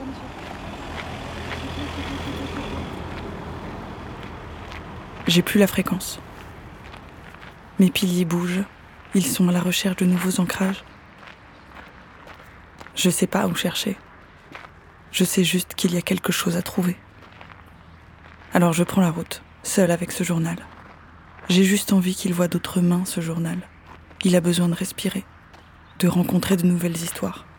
J'ai plus la fréquence. Mes piliers bougent, ils sont à la recherche de nouveaux ancrages. Je sais pas où chercher. Je sais juste qu'il y a quelque chose à trouver. Alors je prends la route, seule avec ce journal. J'ai juste envie qu'il voie d'autres mains ce journal. Il a besoin de respirer, de rencontrer de nouvelles histoires.